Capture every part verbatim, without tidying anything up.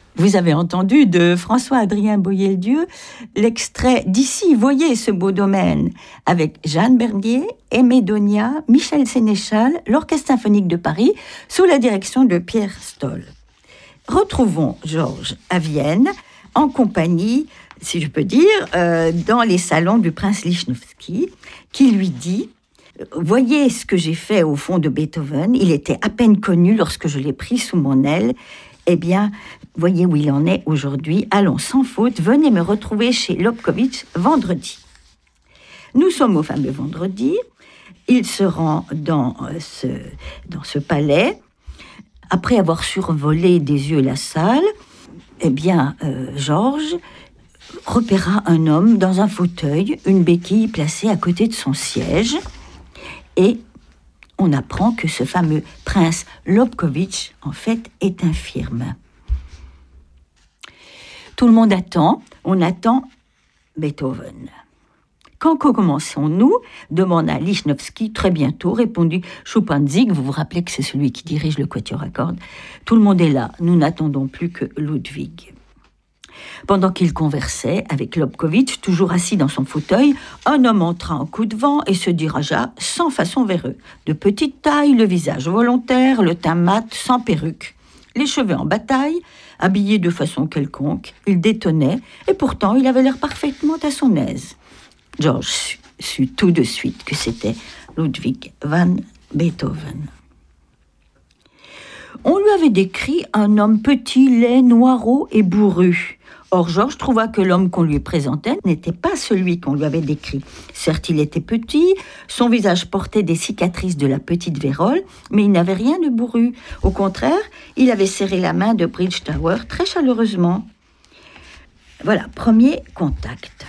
Vous avez entendu de François-Adrien Boyer-le-Dieu l'extrait d'Ici, voyez ce beau domaine, avec Jeanne Bernier, Aimé Donia, Michel Sénéchal, l'Orchestre symphonique de Paris, sous la direction de Pierre Stoll. Retrouvons Georges à Vienne, en compagnie, si je peux dire, euh, dans les salons du prince Lichnowsky, qui lui dit « Voyez ce que j'ai fait au fond de Beethoven, il était à peine connu lorsque je l'ai pris sous mon aile. Eh bien, voyez où il en est aujourd'hui. Allons sans faute, venez me retrouver chez Lobkowitz vendredi. » Nous sommes au fameux vendredi. Il se rend dans ce, dans ce palais. Après avoir survolé des yeux la salle, eh bien, euh, Georges repéra un homme dans un fauteuil, une béquille placée à côté de son siège. Et on apprend que ce fameux prince Lobkowitz, en fait, est infirme. Tout le monde attend, on attend Beethoven. Quand commençons-nous ? Demanda Lichnowsky très bientôt, répondit Schuppanzig. Vous vous rappelez que c'est celui qui dirige le quatuor à cordes. Tout le monde est là, nous n'attendons plus que Ludwig. Pendant qu'il conversait avec Lobkowitz, toujours assis dans son fauteuil, un homme entra en coup de vent et se dirigea sans façon vers eux. De petite taille, le visage volontaire, le teint mat, sans perruque. Les cheveux en bataille, habillé de façon quelconque, il détonnait et pourtant il avait l'air parfaitement à son aise. Georges sut, sut tout de suite que c'était Ludwig van Beethoven. On lui avait décrit un homme petit, laid, noireau et bourru. Or, Georges trouva que l'homme qu'on lui présentait n'était pas celui qu'on lui avait décrit. Certes, il était petit, son visage portait des cicatrices de la petite vérole, mais il n'avait rien de bourru. Au contraire, il avait serré la main de Bridgetower très chaleureusement. Voilà, premier contact.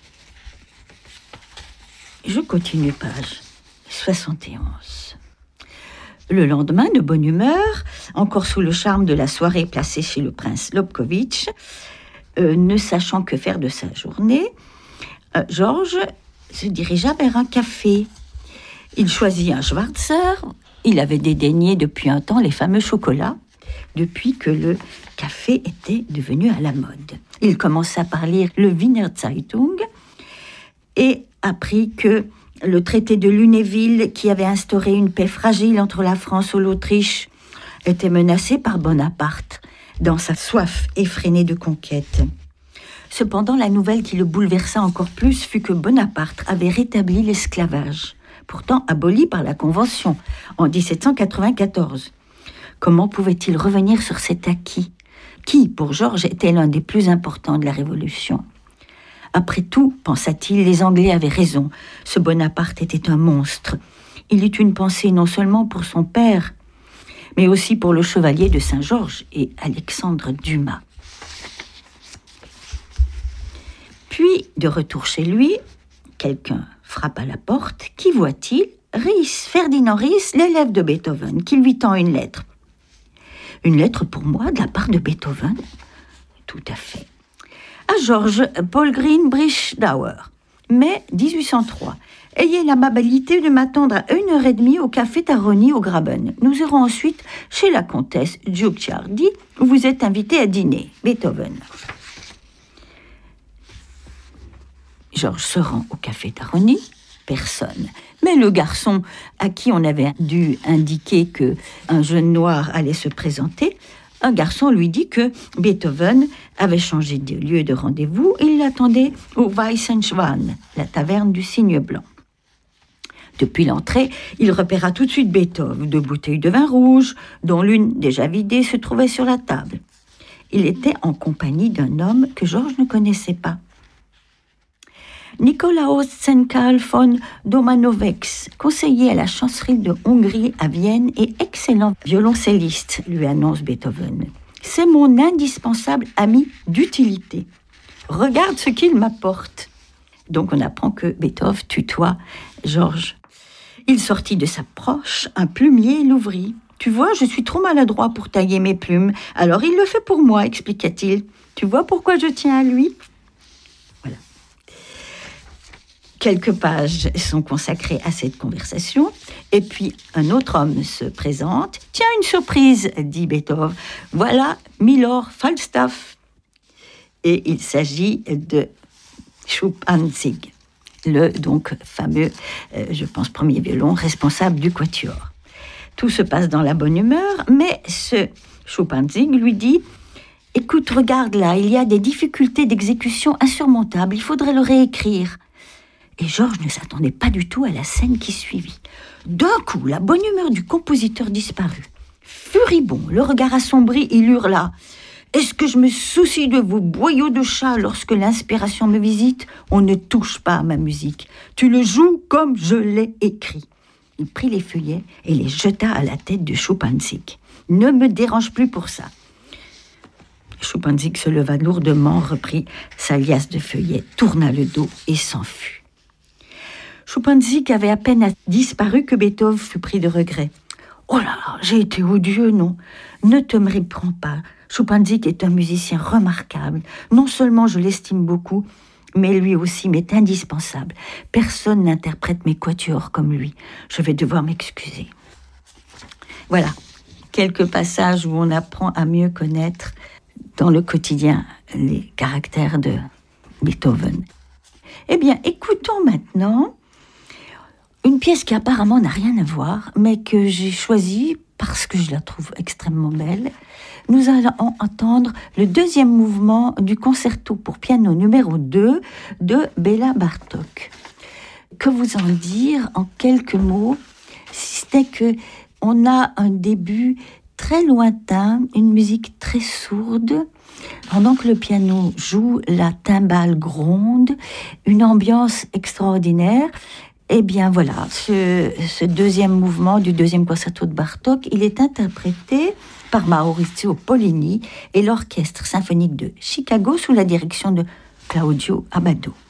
Je continue, page soixante et onze. Le lendemain, de bonne humeur, encore sous le charme de la soirée placée chez le prince Lobkowitz, euh, ne sachant que faire de sa journée, euh, Georges se dirigea vers un café. Il choisit un Schwarzer. Il avait dédaigné depuis un temps les fameux chocolats, depuis que le café était devenu à la mode. Il commença par lire le Wiener Zeitung et apprit que le traité de Lunéville, qui avait instauré une paix fragile entre la France et l'Autriche, était menacé par Bonaparte, dans sa soif effrénée de conquête. Cependant, la nouvelle qui le bouleversa encore plus fut que Bonaparte avait rétabli l'esclavage, pourtant aboli par la Convention, en dix-sept cent quatre-vingt-quatorze. Comment pouvait-il revenir sur cet acquis, qui, pour Georges, était l'un des plus importants de la Révolution ? Après tout, pensa-t-il, les Anglais avaient raison. Ce Bonaparte était un monstre. Il eut une pensée non seulement pour son père, mais aussi pour le chevalier de Saint-Georges et Alexandre Dumas. Puis, de retour chez lui, quelqu'un frappe à la porte. Qui voit-il ? Ries, Ferdinand Ries, l'élève de Beethoven, qui lui tend une lettre. Une lettre pour moi, de la part de Beethoven ? Tout à fait. À Georges Paulgreen Bridgetower, mai dix-huit cent trois. Ayez l'amabilité de m'attendre à une heure et demie au café Taroni au Graben. Nous irons ensuite chez la comtesse Giugiardi, où vous êtes invité à dîner. Beethoven. Georges se rend au café Taroni. Personne. Mais le garçon à qui on avait dû indiquer qu'un jeune noir allait se présenter, un garçon lui dit que Beethoven avait changé de lieu de rendez-vous et il l'attendait au Weißen Schwan, la taverne du Cygne Blanc. Depuis l'entrée, il repéra tout de suite Beethoven, deux bouteilles de vin rouge, dont l'une déjà vidée se trouvait sur la table. Il était en compagnie d'un homme que Georges ne connaissait pas. Nikolaus Zencal von Domanovex, conseiller à la chancellerie de Hongrie à Vienne et excellent violoncelliste, lui annonce Beethoven. C'est mon indispensable ami d'utilité. Regarde ce qu'il m'apporte. Donc on apprend que Beethoven tutoie Georges. Il sortit de sa poche un plumier et l'ouvrit. Tu vois, je suis trop maladroit pour tailler mes plumes. Alors il le fait pour moi, expliqua-t-il. Tu vois pourquoi je tiens à lui ? Quelques pages sont consacrées à cette conversation. Et puis, un autre homme se présente. « Tiens, une surprise !» dit Beethoven. « Voilà Milor Falstaff !» Et il s'agit de Schuppanzig, le donc fameux, euh, je pense, premier violon responsable du quatuor. Tout se passe dans la bonne humeur, mais ce Schuppanzig lui dit « Écoute, regarde là, il y a des difficultés d'exécution insurmontables, il faudrait le réécrire. » Et Georges ne s'attendait pas du tout à la scène qui suivit. D'un coup, la bonne humeur du compositeur disparut. Furibond, le regard assombri, il hurla « Est-ce que je me soucie de vos boyaux de chat lorsque l'inspiration me visite ? On ne touche pas à ma musique. Tu le joues comme je l'ai écrit. » Il prit les feuillets et les jeta à la tête de Schuppanzig. « Ne me dérange plus pour ça. » Schuppanzig se leva lourdement, reprit sa liasse de feuillets, tourna le dos et s'en fut. Schuppanzig avait à peine disparu que Beethoven fut pris de regret. « Oh là là, j'ai été odieux, non ? Ne te me reprends pas. Schuppanzig est un musicien remarquable. Non seulement je l'estime beaucoup, mais lui aussi m'est indispensable. Personne n'interprète mes quatuors comme lui. Je vais devoir m'excuser. » Voilà, quelques passages où on apprend à mieux connaître dans le quotidien les caractères de Beethoven. Eh bien, écoutons maintenant une pièce qui apparemment n'a rien à voir, mais que j'ai choisie parce que je la trouve extrêmement belle. Nous allons entendre le deuxième mouvement du concerto pour piano numéro deux de Béla Bartók. Que vous en dire en quelques mots, si ce n'est que on a un début très lointain, une musique très sourde. Pendant que le piano joue, la timbale gronde, une ambiance extraordinaire. Eh bien voilà, ce, ce deuxième mouvement du deuxième concerto de Bartók, il est interprété par Maurizio Pollini et l'Orchestre symphonique de Chicago sous la direction de Claudio Abbado.